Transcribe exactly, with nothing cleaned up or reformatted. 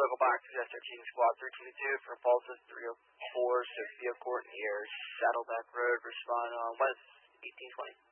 local boxers, S thirteen Squad three twenty-two for Impulses three oh four, Sophia Court in the air, Saddleback Road, respond on West eighteen twenty.